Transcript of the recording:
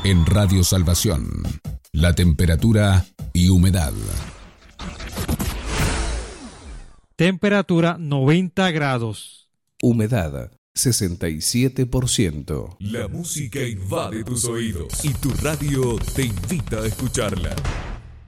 En Radio Salvación, la temperatura y humedad. Temperatura 90 grados. Humedad 67%. La música invade tus oídos y tu radio te invita a escucharla.